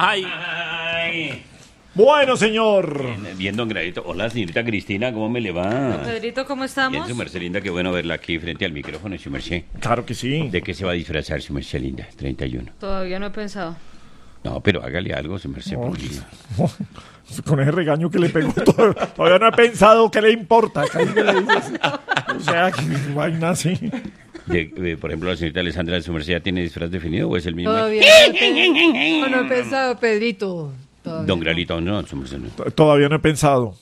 Ay. Bueno, señor. Bien, don Gradito. Hola, señorita Cristina, ¿cómo me le va? Pedrito, ¿cómo Bien, estamos? su merced linda, qué bueno verla aquí frente al micrófono, su merced. Claro que sí. ¿De qué se va a disfrazar, su merced linda? 31. Todavía no he pensado. No, pero hágale algo, su merced. No, porque- con ese regaño que le pegó, todavía no he pensado qué le importa. Casi que le dices, o sea, que vaina así. Por ejemplo, la señorita Alessandra de su merced, ¿ya tiene disfraz definido o es el mismo? Todavía no he pensado, Pedrito. Todavía Don no. Gradito, no, su merced no. Todavía no he pensado.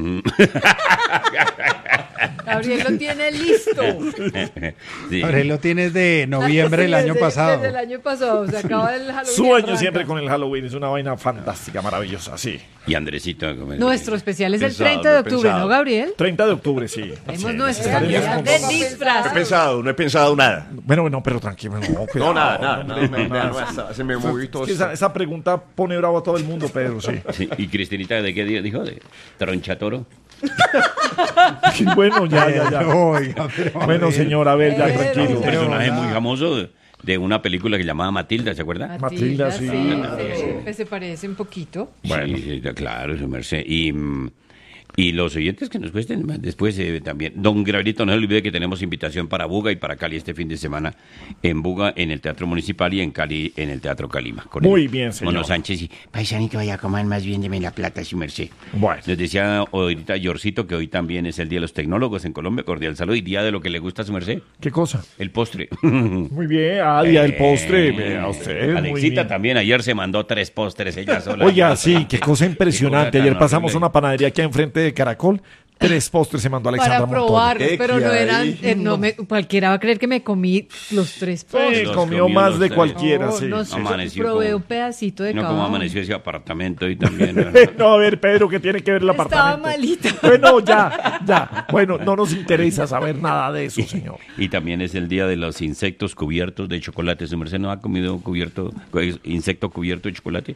Gabriel lo tiene listo. Sí. Ahora lo tienes de noviembre del año pasado. Desde el año pasado, se acaba el Halloween. Sueño arranca. siempre con el Halloween, es una vaina fantástica, maravillosa, sí. Y Andresito. ¿cómo es? Nuestro especial es el Pensado, 30 de no he octubre, pensado. ¿no, Gabriel? 30 de octubre, sí. Tenemos Sí, nuestra estaremos día con- de No he disfraz. pensado, no he pensado nada. Bueno, pero tranquilo, no, cuidado, No, nada, hombre, nada. Se me movió todo Es que esto. esa pregunta pone bravo a todo el mundo, Pedro, sí. Sí, ¿y Cristinita de qué día dijo? ¿De tronchatoro? Sí, bueno, ya. Oiga, pero Bueno, señor, a ver, ya, Pero, tranquilo. Un personaje muy famoso de una película que llamaba Matilda, ¿se acuerda? Matilda, sí. Se parece un poquito. Bueno. Sí, claro, su merced. Y los oyentes que nos cuesten después también. Don Gabrielito, no se olvide que tenemos invitación para Buga y para Cali este fin de semana. En Buga, en el Teatro Municipal, y en Cali, en el Teatro Calima. Con Muy el bien, señor. Mono Sánchez y paisanito, vaya a comer más bien, deme la plata, su merced. Bueno. Les decía ahorita Yorcito que hoy también es el Día de los Tecnólogos en Colombia. Cordial saludo y día de lo que le gusta a su merced. ¿Qué cosa? El postre. Muy bien, día del postre, vea usted, muy Alexita bien. también ayer se mandó 3 postres ella sola. Oiga, sí, qué cosa impresionante. Qué cosa Ayer tan pasamos horrible. una panadería aquí enfrente de Caracol. 3 postres se mandó Alexandra Para Montoya. probarlos, ¿Qué pero no hay? eran. cualquiera va a creer que me comí los 3 Sí, postres. Los comió comió más los de tres. cualquiera, No, sí. no sé, Amaneció probé como- un pedacito de No, cada como uno. amaneció ese apartamento y también. No, a ver, Pedro, ¿qué tiene que ver el Estaba apartamento? malita. Bueno, ya. Bueno, no nos interesa saber nada de eso, señor. Y también es el día de los insectos cubiertos de chocolate. ¿Su merced no ha comido insecto cubierto de chocolate?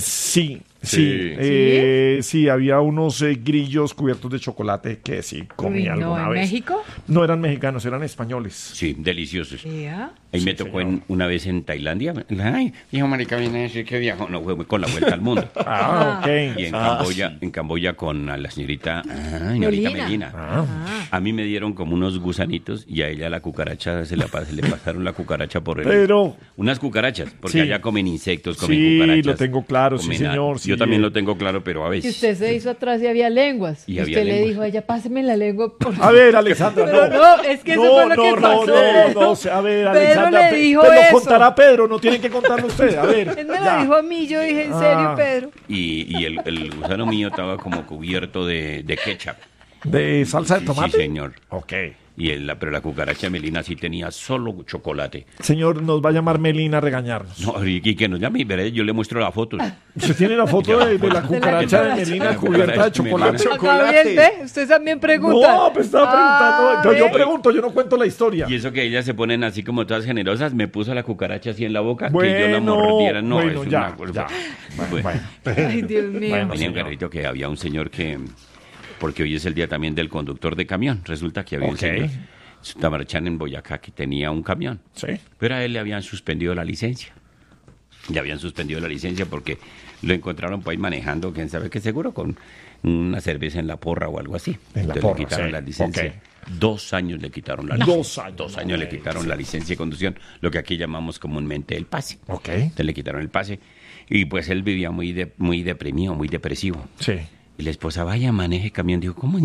Sí, había unos grillos cubiertos de chocolate que sí comí Uy, no, alguna ¿en vez. México? No eran mexicanos, eran españoles. Sí, deliciosos. ¿Ya? Ahí me Sí, tocó señor. una vez en Tailandia. Ay, hijo marica, viene a decir que viajó. No, fue con la vuelta al mundo. Ok. Y en Camboya con a la señorita, señorita Melina. A mí me dieron como unos gusanitos y a ella la cucaracha se le pasaron la cucaracha por el... Pero... Unas cucarachas, porque Sí. allá comen insectos, comen Sí, cucarachas. lo tengo claro, sí, comen señor, sí. Yo también lo tengo claro, pero a Que veces... usted se hizo atrás y había lenguas. Y Y había usted le lenguas. dijo a ella, páseme la lengua. Por A ver, Alexandra, Pero no, es que eso fue lo que pasó. A ver, Pedro Alexandra, le dijo pero lo eso. contará Pedro, no tiene que contarlo usted, a ver. Él me ya. lo dijo a mí, yo dije, ¿en serio, Pedro? Y el gusano mío estaba como cubierto de ketchup. ¿De salsa de Sí, tomate? sí, señor. Ok. Pero la cucaracha Melina sí tenía solo chocolate. Señor, nos va a llamar Melina a regañarnos. No, y que nos llame y veré, yo le muestro la foto. ¿Usted tiene la foto de la cucaracha de Melina La cubierta de cucaracha de chocolate? Melina. Gabriel, ¿ve? Usted también pregunta. No, pues estaba preguntando. Pero yo ¿ve? pregunto, yo no cuento la historia. Y eso que ellas se ponen así como todas generosas, me puso la cucaracha así en la boca, que yo la Bueno, mordiera. No, bueno, es ya, una cosa. ya. Bueno, Ay, Dios mío. Bueno, tenía un señor. carrito que había un señor que, porque hoy es el día también del conductor de camión, resulta que había un Ok. señor, Tamarchán en Boyacá, que tenía un camión, Sí. pero a él le habían suspendido la licencia. Le habían suspendido la licencia porque lo encontraron por ahí manejando, quién sabe qué, seguro con una cerveza en la porra o algo así. En la Entonces porra, le quitaron sí. la licencia. Ok. 2 años le quitaron la No. licencia. 2 años. 2 años le quitaron la licencia de conducción, lo que aquí llamamos comúnmente el pase. Ok. Entonces le quitaron el pase y pues él vivía muy deprimido, muy depresivo. Sí. Y la esposa, vaya, maneje camión. Dijo, ¿cómo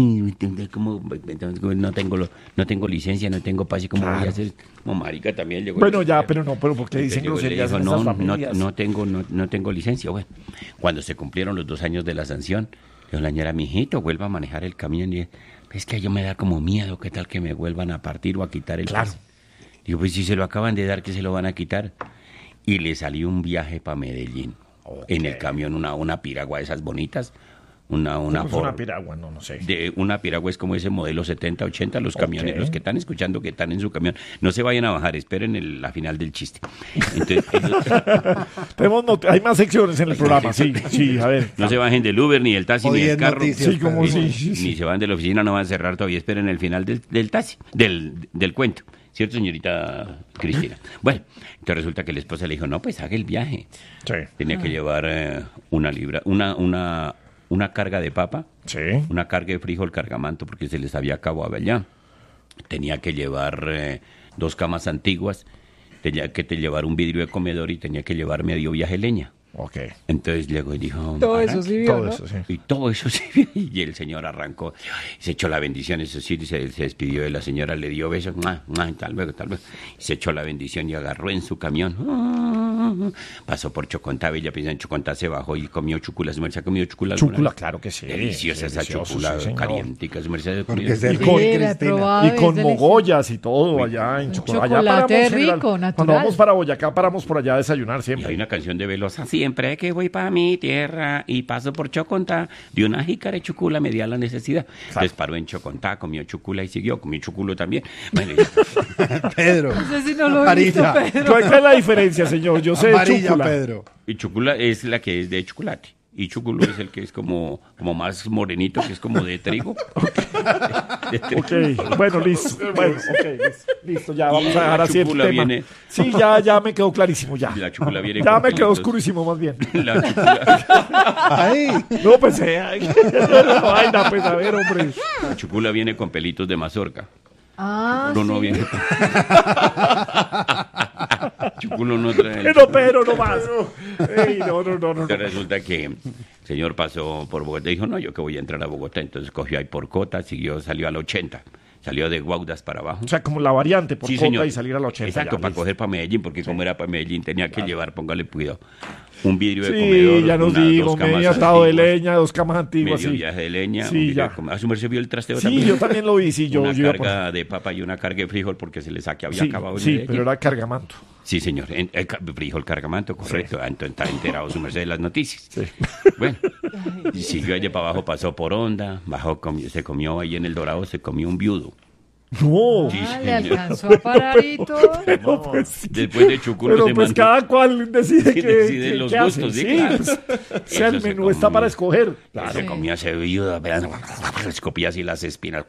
no tengo licencia, no tengo pase? ¿Cómo voy a Claro. hacer? Como marica también llegó. Bueno, ya, pero no, pero ¿por qué dicen Entonces llegó y groserías le en dijo, esas no familias? no tengo licencia. Bueno, cuando se cumplieron los 2 años de la sanción, dijo la señora, mijito, vuelva a manejar el camión. Y es que yo me da como miedo, ¿qué tal que me vuelvan a partir o a quitar el Claro. pase? Digo, pues si se lo acaban de dar, ¿que se lo van a quitar? Y le salió un viaje para Medellín. En el camión, una piragua de esas bonitas. Una ¿Cómo es Ford. una piragua? No sé. Una piragua es como ese modelo 70, 80, los camiones, Ok. los que están escuchando que están en su camión, no se vayan a bajar, esperen la final del chiste. Entonces, Hay más secciones en el programa, sí, a ver. no se bajen del Uber, ni del taxi, O ni del 10 carro. noticias, Sí, como Pedro. sí. Ni se van de la oficina, no van a cerrar todavía, esperen el final del taxi, del cuento. ¿Cierto, señorita Cristina? Bueno, entonces resulta que la esposa le dijo, no, pues haga el viaje. Sí. Tenía que llevar una carga de papa, Sí. una carga de frijol cargamanto, porque se les había acabado allá. Tenía que llevar 2 camas antiguas, tenía que llevar un vidrio de comedor y tenía que llevar medio viaje leña. Ok. Entonces llegó y dijo... Todo eso sí vio, Todo ¿no? eso, sí. Y todo eso sí. Y el señor arrancó, se echó la bendición, eso sí, se despidió de la señora, le dio besos, tal luego, tal luego. Y se echó la bendición y agarró en su camión. Pasó por Chocontá, Bella Pisa en Chocontá, se bajó y comió chúcula. ¿Su merced ha comido chúcula? alguna Chúcula, vez? claro que sí. Deliciosa esa Delicioso, chúcula, sí, señor. calientica. ¿Su merced ha Porque comido? es del Y con- Sí, la he Cristina. probado, Y es con delicioso. mogollas y todo allá en Chocolate. Allá chocolate paramos, general. rico, Cuando natural. vamos para Boyacá, paramos por allá a desayunar Y hay siempre. una canción de Velosa, siempre que voy para mi tierra y paso por Chocontá, de una jícara de chucula me dio la necesidad. Entonces paró en Chocontá, comió chucula y siguió, comió chuculo también. Bueno, Pedro. No sé si no lo he visto, Amarilla. Pedro. ¿Cuál es la diferencia, señor? Yo sé de Amarilla, chúcula. Pedro. y chucula es la que es de chocolate. Y chuculo es el que es como más morenito, que es como de trigo. De trigo. Ok, bueno, listo. Bueno, ok, listo. Ya vamos a Y dejar la así el chúcula tema. viene- Sí, ya me quedó clarísimo, ya. La chúcula viene Ya con me quedó pelitos. oscurísimo más bien. La chúcula, Ay, No, pues, la vaina, pues, a ver, hombre. la chúcula viene con pelitos de mazorca. Ah, Chuculo no sí. viene con... Chuculo no trae... Pero, no más. Ey, no. Entonces resulta que el señor pasó por Bogotá y dijo, no, yo que voy a entrar a Bogotá. Entonces cogió ahí por Cota, salió al 80. Salió de Guaudas para abajo. O sea, como la variante por Sí, Cota señor. y salir a la 80. Exacto, ya, para listo. coger para Medellín, porque como era para Medellín tenía que llevar, póngale cuidado, un vidrio de Sí, comedor, ya nos unas digo, 2 camas medio atado de antiguas, leña, 2 camas antiguas, medio sí. viaje de leña, Sí, un vidrio ya. de comedor. ¿A su merced vio el trasteo Sí, también? yo también lo vi, sí, yo una iba por... carga de papa y una carga de frijol porque se les había Sí, acabado en sí, Medellín. pero era cargamanto. Sí, señor, frijol cargamanto, correcto. Entonces está enterado su merced de las noticias. Sí. Bueno, y siguió allá para abajo, pasó por Honda, bajó, se comió ahí en El Dorado, se comió un viudo. No, Ah, le alcanzó a parar y todo. pero pues... Después de Chuculo Pero se pues mandó- cada cual decide Sí, que decide los gustos, sí, claro. pues, o sea, el Eso se menú está comió. para escoger. Se comía ese viudo, escopía así las espinas.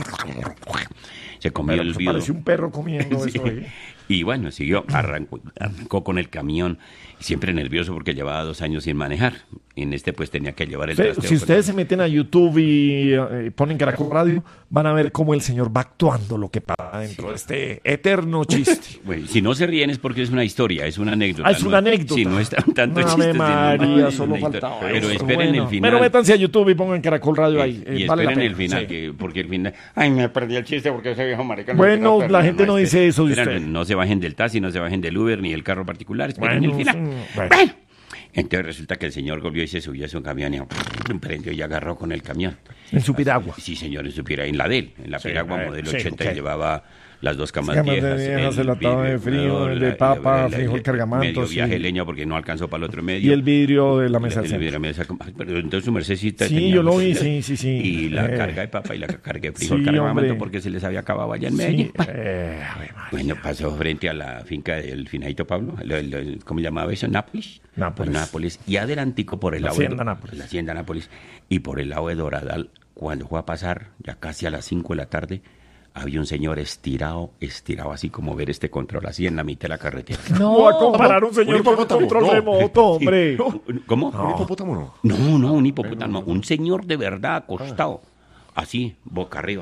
Se comió Pero el pues, viudo. parece un perro comiendo Sí. eso. Y bueno, arrancó con el camión, siempre nervioso porque llevaba 2 años sin manejar. En este pues tenía que llevar el trasteo. Si ustedes se meten a YouTube y ponen Caracol Radio, van a ver cómo el señor va actuando lo que pasa dentro de este eterno chiste. Bueno, si no se ríen es porque es una historia, es una anécdota. Ah, es una anécdota. Sí, no es tanto Ave chiste. sino María, es solo una historia. faltaba Pero eso. esperen Bueno. el final. Pero métanse a YouTube y pongan Caracol Radio ahí. Y vale la esperen pena. el final, Sí. porque el final... Ay, me perdí el chiste porque ese viejo marica... no Bueno, se trata, la gente no dice eso de Esperen, usted. No se bajen del taxi, no se bajen del Uber, ni del carro particular, esperen Bueno, el final. sí, bueno. Bueno. Entonces resulta que el señor volvió y se subió a su camión y prendió y agarró con el camión. En su piragua. Sí, señor, en su piragua, en la de él, en la Sí, piragua modelo sí, 80 ok. y llevaba las 2 camas Camas de viejas, viejas, el atado de frío, el de papa, frijol cargamanto, medio sí. viaje de leña porque no alcanzó para el otro medio. Y el vidrio de la mesa El del vidrio centro. de la mesa, pero entonces su mercedcita Sí, yo lo vi, sí. Y la Eh. carga de papa y la carga de frijol Sí, cargamanto hombre. porque se les había acabado allá en Sí, Medellín. Ave María. Bueno, pasó frente a la finca del finadito Pablo, ¿cómo llamaba eso? Nápoles. Nápoles. Nápoles. Y adelantico por el La lado Hacienda Nápoles. La Hacienda Nápoles. Y por el lado de Doradal, cuando fue a pasar, ya casi a las 5 de la tarde, había un señor estirado así como ver este control, así en la mitad de la carretera. No va a No, comparar un señor Un con un hipopótamo, control no. remoto, hombre. ¿Cómo? ¿Un hipopótamo no? No, un hipopótamo. Un señor de verdad acostado. Así, boca arriba.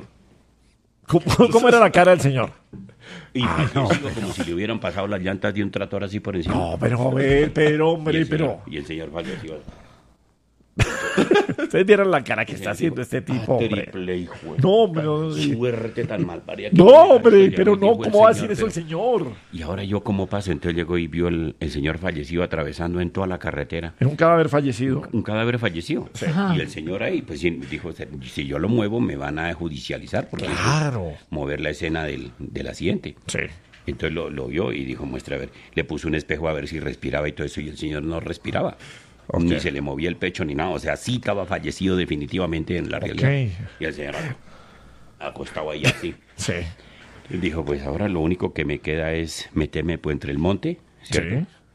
¿Cómo era la cara del señor? Y fallecido, como si le hubieran pasado las llantas de un tractor así por encima. No, pero hombre, Y hombre, el pero... señor- Y el señor falleció. Ustedes vieron la cara que está haciendo este tipo, hombre. Triple hijo. No, hombre, no, sí. Suerte tan mal paría. No, hombre, pero no, ¿cómo va a decir eso el señor? Y ahora yo, ¿cómo paso? Entonces llegó y vio el señor fallecido atravesando en toda la carretera. Es un cadáver fallecido. Un cadáver fallecido. Ajá. Y el señor ahí, pues dijo, si yo lo muevo me van a judicializar. Porque Claro. mover la escena del accidente. Sí. Entonces lo vio y dijo, muestra a ver. Le puso un espejo a ver si respiraba y todo eso. Y el señor no respiraba. Ok. Ni se le movía el pecho ni nada. O sea, sí estaba fallecido definitivamente en la realidad. Y el señor acostado ahí así. Sí. Él dijo, pues ahora lo único que me queda es meterme pues, entre el monte, ¿cierto? Sí.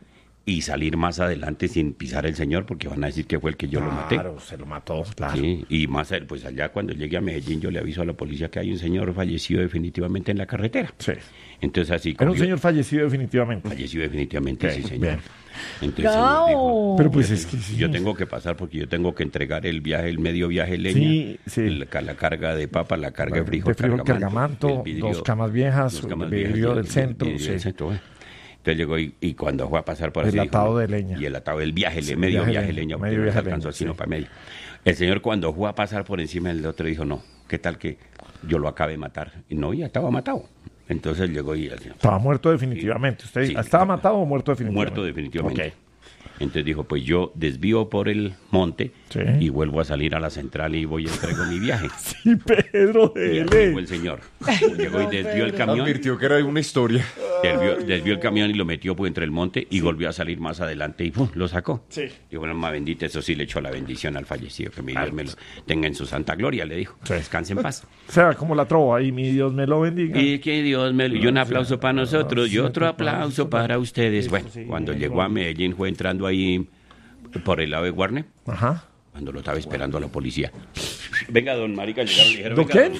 y salir más adelante sin pisar el señor, porque van a decir que fue el que yo lo maté. Claro, se lo mató, claro. Sí, y más, pues allá cuando llegue a Medellín yo le aviso a la policía que hay un señor fallecido definitivamente en la carretera. Sí. Entonces así Era un cogió- señor fallecido definitivamente. fallecido definitivamente, Ok, sí señor. bien. Entonces el señor dijo, Pero pues es que sí. yo tengo que pasar porque yo tengo que entregar el viaje, el medio viaje de leña, Sí, sí. la carga de papa, la carga de frijol, cargamanto, el vidrio- dos camas viejas, dos camas el vidrio viejas, del centro, vidrio sí. del centro, bueno. Entonces llegó y cuando fue a pasar por El así, atado de leña. Y el atado del viaje, Sí, medio viaje viaje de de leña, leña, porque medio no viaje se de alcanzó leña, sino sí. para medio. El señor cuando fue a pasar por encima del otro dijo, no, ¿qué tal que yo lo acabe de matar? Y no, ya estaba matado. Entonces llegó y el señor, Estaba muerto definitivamente. ¿Usted Sí. estaba matado o muerto definitivamente? muerto definitivamente. Ok. Entonces dijo, pues yo desvío por el monte Sí. y vuelvo a salir a la central y voy y entrego mi viaje. Sí, Pedro, Y así dele. llegó el señor. Llegó y desvió el camión. Advirtió que era una historia. Desvió el camión y lo metió por entre el monte y volvió a salir más adelante y ¡pum! Lo sacó. Sí. Y bueno, más bendita, eso sí le echó la bendición al fallecido, que mi Dios me lo tenga en su santa gloria, le dijo. Sí. Descanse en paz. O sea, como la trova ahí, mi Dios me lo bendiga. Y que Dios me lo... Y un aplauso para nosotros y otro aplauso para ustedes. Bueno, cuando llegó a Medellín fue entrando ahí por el lado de Guarne, Ajá. cuando lo estaba esperando a la policía. Venga, don Marica, llegaron, le dijeron, ¿Don venga,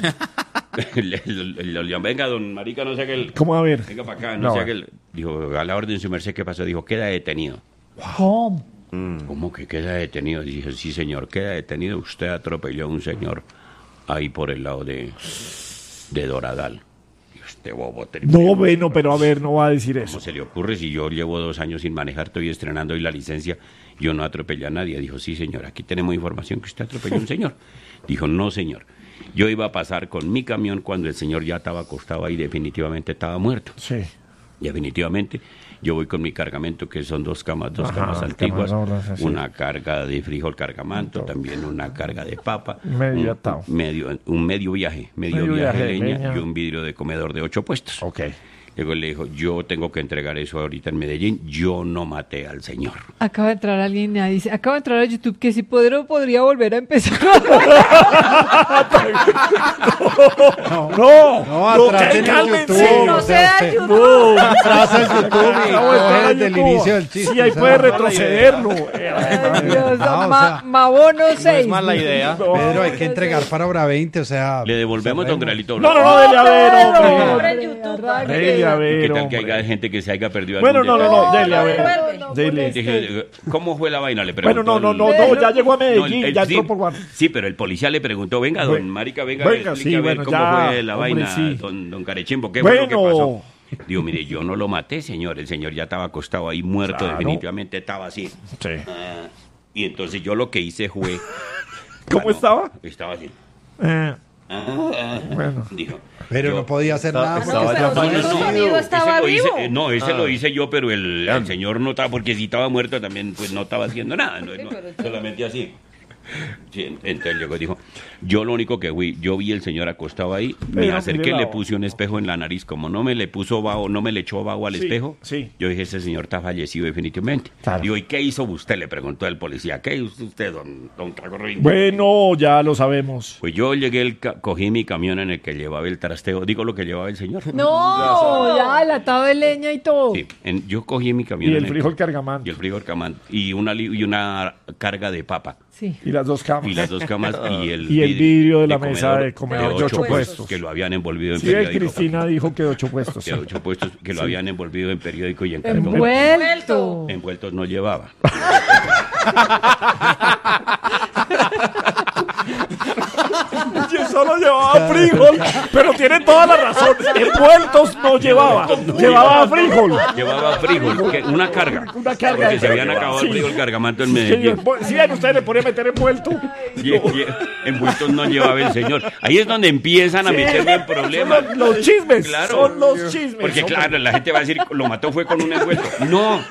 quién? venga, don Marica, no sé qué... ¿Cómo a ver? Venga para acá, No, no, sé bueno. qué... Dijo, a la orden su merced, ¿qué pasó? Dijo, queda detenido. ¿Cómo? ¿Cómo que queda detenido? Dije, sí, señor, queda detenido. Usted atropelló a un señor ahí por el lado de Doradal. Y usted, bobo, No, bueno, pero a ver, no va a decir ¿cómo eso. se le ocurre si yo llevo 2 años sin manejar, estoy estrenando hoy la licencia, yo no atropellé a nadie? Dijo, sí, señor, aquí tenemos información que usted atropelló a un señor. Dijo, no, señor. Yo iba a pasar con mi camión cuando el señor ya estaba acostado ahí, definitivamente estaba muerto. Sí. Definitivamente, yo voy con mi cargamento, que son 2 camas, dos Ajá, camas antiguas, camas gordas, sí. una carga de frijol cargamanto, también una carga de papa, Medio atado. un medio viaje, medio viaje de leña y un vidrio de comedor de 8 puestos. Ok. Luego le dijo, yo tengo que entregar eso ahorita en Medellín, yo no maté al señor. Acaba de entrar alguien y dice, acaba de entrar a YouTube que si podría volver a empezar. No, No, no, atrasen el cálmense. YouTube. No o sea, sea usted YouTube. No, atrasa el YouTube y acabo de entrar coge a desde el YouTube. inicio del chiste. Sí, ahí o sea, puede no, retrocederlo. Ay, Dios, Ah, o ma- sea, Mabono 6. mala idea. Pedro, hay que entregar para hora 20, o sea... Le devolvemos, don Gralito. No, dele a ver, hombre. Hombre, YouTube. Dele a ver, ¿Qué tal que hombre. haya gente que se haya perdido Bueno, algún no, detalle? dele a ver. no, Dele. Dije, ¿cómo fue la vaina? Le Bueno, preguntó no, ya llegó a No, Medellín, ya sí, entró por Guardia. sí, pero el policía le preguntó, venga, don Marica, venga, Venga, explique sí, a ver bueno, cómo ya, fue la hombre, vaina, sí. don Carechimbo, ¿qué fue lo que Bueno. pasó? Digo, mire, yo no lo maté, señor, el señor ya estaba acostado ahí muerto, Claro. definitivamente estaba así. Sí. Y entonces yo lo que hice fue... ¿Cómo Bueno, estaba? Estaba así. Bueno. Dijo. Pero yo- no podía hacer nada. estaba porque ya estaba fallecido. fallecido. Amigo ese estaba lo hice, vivo. no, ese lo hice yo, pero el señor no estaba, porque si estaba muerto también, pues no estaba haciendo nada, no, solamente así. Sí, entonces llegó y dijo, yo lo único que fui, yo vi el señor acostado ahí, me Pero, acerqué, mire la le voz. puse un espejo en la nariz, como no me le puso vaho, no me le echó vaho al Sí, espejo, sí. yo dije, ese señor está fallecido definitivamente. Claro. Digo, ¿y qué hizo usted? Le preguntó el policía, ¿qué hizo usted, don Tragorrín? Bueno, ya lo sabemos. Pues yo llegué, cogí mi camión en el que llevaba el trasteo, digo lo que llevaba el señor. No, ya, el atado de leña y todo. Sí, yo cogí mi camión. Y en el frijol cargamanto. Y el frijol cargamanto. Y una carga de papa. Sí. Y las 2 camas. Y las 2 camas y el, Y el vidrio de la mesa comedor de comedor de 8 puestos. puestos. Que lo habían envolvido en Sí, periódico. Cristina dijo que de 8 puestos. Que 8 puestos que lo habían envolvido en periódico y en cartón. Envuelto. Envueltos no llevaba. Yo solo llevaba frijol, pero tienen toda la razón. Envueltos no llevaba. Llevaba frijol. Llevaba frijol, una carga. Una carga Porque de se habían frijol. acabado Sí. el frijol cargamanto en Sí, Medellín. sí, ven, ustedes le podían meter envuelto. Envueltos no llevaba el señor. Ahí es donde empiezan a meterme en problemas. Son los chismes. Claro. Son los chismes. Porque hombre. claro, la gente va a decir, lo mató fue con un envuelto. No.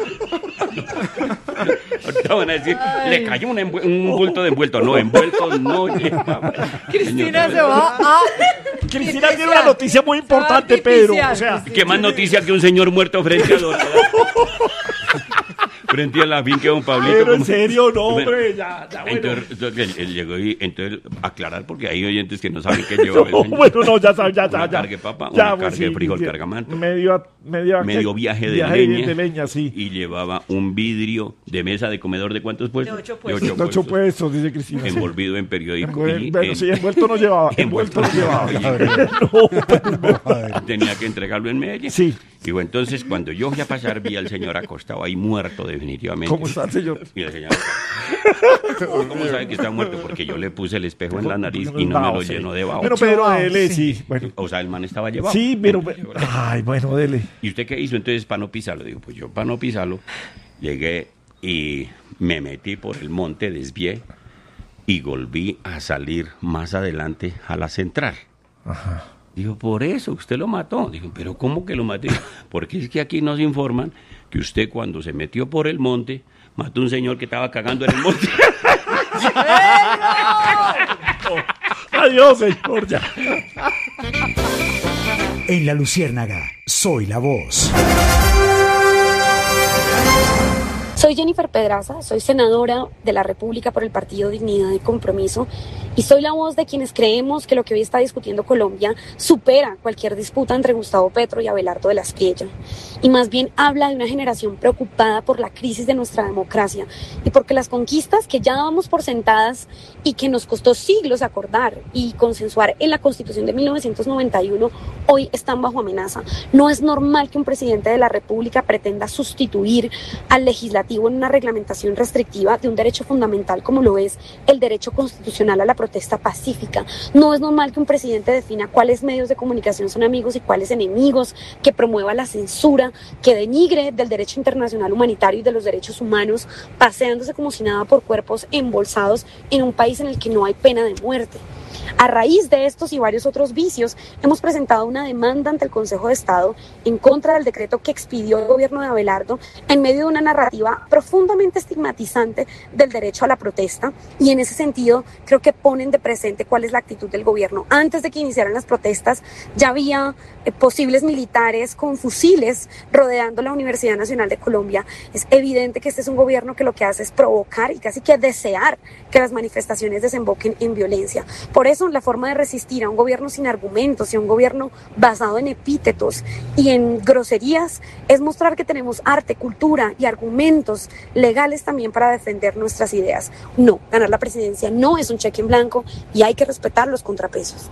Ahorita van a decir, le cayó un bulto de envuelto. No, envueltos no llevaba. Cristina se va a... Cristina tiene una noticia muy importante, Pedro. O sea, ¿Qué más noticia que un señor muerto frente a Dorada? frente a la finca de don Pablito. Pero en como- serio, no, Bueno, hombre, ya, bueno. Entonces, él llegó y entonces aclarar porque hay oyentes que no saben qué lleva. No, bueno, no, ya sabes, ya. Una carga de papa, Ya, una carga de frijol cargamento. Medio Viaje de leña, sí. y llevaba un vidrio de mesa de comedor de ¿cuántos puestos? De 8 puestos. De 8 puestos, dice Cristina. sí. Envolvido en periódico. Bueno, sí, envuelto no llevaba. Envuelto no llevaba. Tenía que entregarlo en Medellín. Sí. Y bueno, entonces cuando yo fui a pasar vi al señor acostado ahí muerto definitivamente. ¿Cómo está el señor? Y la señora, ¿cómo sabe que está muerto? Porque yo le puse el espejo en la nariz y no me lo llenó de vaho. Bueno, pero dele, sí. Bueno. O sea, el man estaba llevado. Sí, pero... Entonces, Ay, bueno, dele. ¿Y usted qué hizo entonces para no pisarlo? Digo, pues yo para no pisarlo llegué y me metí por el monte, desvié y volví a salir más adelante a la central. Ajá. Digo, por eso usted lo mató. Digo, pero ¿cómo que lo maté? Porque es que aquí nos informan que usted cuando se metió por el monte mató a un señor que estaba cagando en el monte. Adiós, señor, ya. En La Luciérnaga, soy la voz. Soy Jennifer Pedraza, soy senadora de la República por el Partido Dignidad y Compromiso y soy la voz de quienes creemos que lo que hoy está discutiendo Colombia supera cualquier disputa entre Gustavo Petro y Abelardo de la Espriella y más bien habla de una generación preocupada por la crisis de nuestra democracia y porque las conquistas que ya dábamos por sentadas y que nos costó siglos acordar y consensuar en la Constitución de 1991 hoy están bajo amenaza. No es normal que un presidente de la República pretenda sustituir al legislativo en una reglamentación restrictiva de un derecho fundamental como lo es el derecho constitucional a la protesta pacífica. No es normal que un presidente defina cuáles medios de comunicación son amigos y cuáles enemigos, que promueva la censura, que denigre del derecho internacional humanitario y de los derechos humanos, paseándose como si nada por cuerpos embolsados en un país en el que no hay pena de muerte. A raíz de estos y varios otros vicios, hemos presentado una demanda ante el Consejo de Estado en contra del decreto que expidió el gobierno de Abelardo en medio de una narrativa profundamente estigmatizante del derecho a la protesta y en ese sentido creo que ponen de presente cuál es la actitud del gobierno. Antes de que iniciaran las protestas ya había posibles militares con fusiles rodeando la Universidad Nacional de Colombia. Es evidente que este es un gobierno que lo que hace es provocar y casi que desear que las manifestaciones desemboquen en violencia. Por eso la forma de resistir a un gobierno sin argumentos y a un gobierno basado en epítetos y en groserías es mostrar que tenemos arte, cultura y argumentos legales también para defender nuestras ideas. No, ganar la presidencia no es un cheque en blanco y hay que respetar los contrapesos.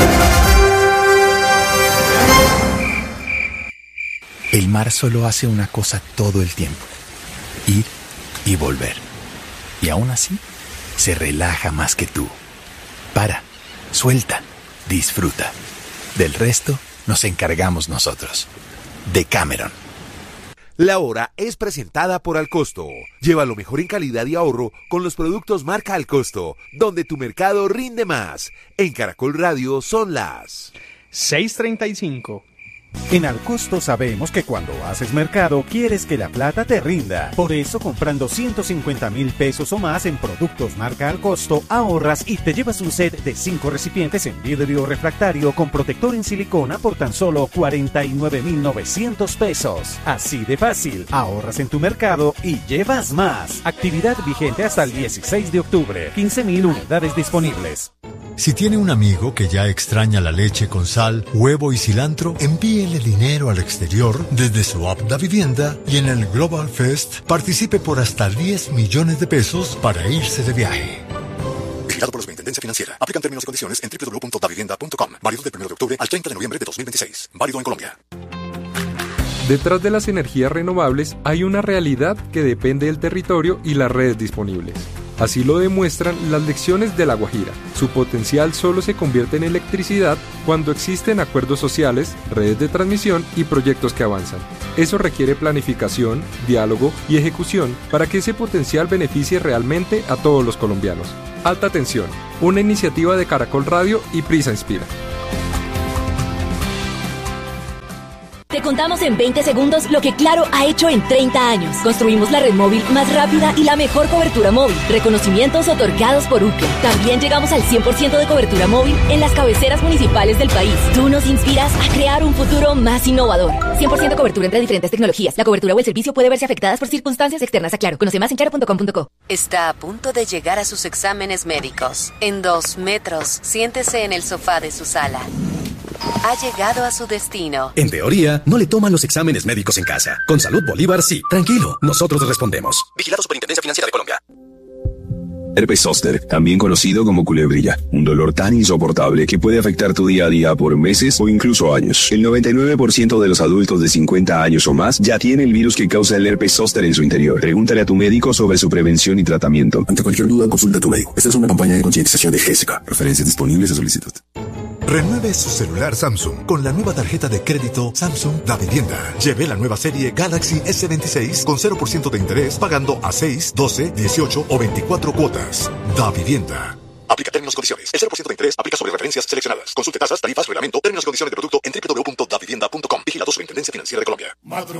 El mar solo hace una cosa todo el tiempo: ir y volver. Y aún así, se relaja más que tú. Para, suelta, disfruta. Del resto, nos encargamos nosotros. Decameron. La hora es presentada por Alcosto. Lleva lo mejor en calidad y ahorro con los productos marca Alcosto, donde tu mercado rinde más. En Caracol Radio son las 6:35. En Alcosto sabemos que cuando haces mercado quieres que la plata te rinda. Por eso comprando 150,000 pesos o más en productos marca Alcosto ahorras y te llevas un set de 5 recipientes en vidrio refractario con protector en silicona por tan solo 49,900 pesos. Así de fácil, ahorras en tu mercado y llevas más. Actividad vigente hasta el 16 de octubre. 15,000 unidades disponibles. Si tiene un amigo que ya extraña la leche con sal, huevo y cilantro, envíele dinero al exterior desde su app Da Vivienda y en el Global Fest participe por hasta 10 millones de pesos para irse de viaje. Vigilado por la Superintendencia Financiera. Aplican términos y condiciones en www.davivienda.com. Válido del 1 de octubre al 30 de noviembre de 2026. Válido en Colombia. Detrás de las energías renovables hay una realidad que depende del territorio y las redes disponibles. Así lo demuestran las lecciones de La Guajira. Su potencial solo se convierte en electricidad cuando existen acuerdos sociales, redes de transmisión y proyectos que avanzan. Eso requiere planificación, diálogo y ejecución para que ese potencial beneficie realmente a todos los colombianos. Alta Tensión, una iniciativa de Caracol Radio y Prisa Inspira. Te contamos en 20 segundos lo que Claro ha hecho en 30 años. Construimos la red móvil más rápida y la mejor cobertura móvil. Reconocimientos otorgados por UCLA. También llegamos al 100% de cobertura móvil en las cabeceras municipales del país. Tú nos inspiras a crear un futuro más innovador. 100% cobertura entre diferentes tecnologías. La cobertura o el servicio puede verse afectadas por circunstancias externas a Claro. Conoce más en claro.com.co. Está a punto de llegar a sus exámenes médicos. En 2 metros, siéntese en el sofá de su sala. Ha llegado a su destino. En teoría, no le toman los exámenes médicos en casa. Con Salud Bolívar, sí. Tranquilo, nosotros respondemos. Vigilado Superintendencia Financiera de Colombia. Herpes zóster, también conocido como culebrilla, un dolor tan insoportable que puede afectar tu día a día por meses o incluso años. El 99% de los adultos de 50 años o más ya tiene el virus que causa el herpes zóster en su interior. Pregúntale a tu médico sobre su prevención y tratamiento. Ante cualquier duda, consulta a tu médico. Esta es una campaña de concientización de GESICA. Referencias disponibles a solicitud. Renueve su celular Samsung con la nueva tarjeta de crédito Samsung Da Vivienda. Lleve la nueva serie Galaxy S26 con 0% de interés pagando a 6, 12, 18 o 24 cuotas. Da Vivienda. Aplica términos y condiciones. El 0% de interés aplica sobre referencias seleccionadas. Consulte tasas, tarifas, reglamento, términos y condiciones de producto en www.davivienda.com. Vigilado Superintendencia Financiera de Colombia.